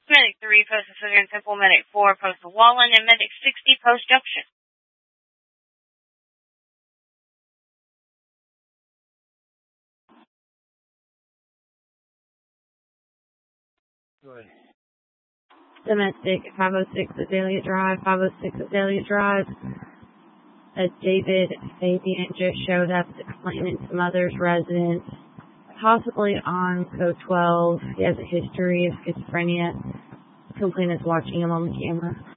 Medic 3, post to Southern Temple. Medic 4, post to Wallen. And Medic 60, post Junction. Domestic 506 Azalea Drive, 506 Azalea Drive. As David Fabian just showed up to complainant's mother's residence, possibly on code 12. He has a history of schizophrenia. Complainant's watching him on the camera.